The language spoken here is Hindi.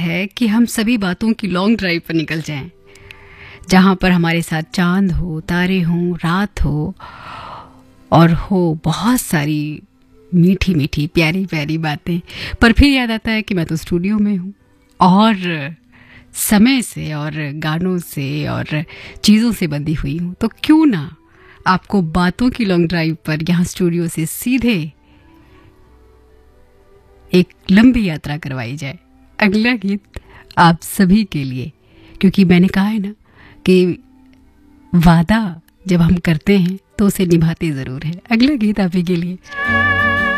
है कि हम सभी बातों की लॉन्ग ड्राइव पर निकल जाएं, जहाँ पर हमारे साथ चांद हो, तारे हों, रात हो और हो बहुत सारी मीठी मीठी प्यारी प्यारी बातें। पर फिर याद आता है कि मैं तो स्टूडियो में हूँ और समय से और गानों से और चीज़ों से बंधी हुई हूँ, तो क्यों ना आपको बातों की लॉन्ग ड्राइव पर यहाँ स्टूडियो से सीधे एक लंबी यात्रा करवाई जाए। अगला गीत आप सभी के लिए, क्योंकि मैंने कहा है ना कि वादा जब हम करते हैं तो उसे निभाते ज़रूर है। अगला गीत आप ही के लिए।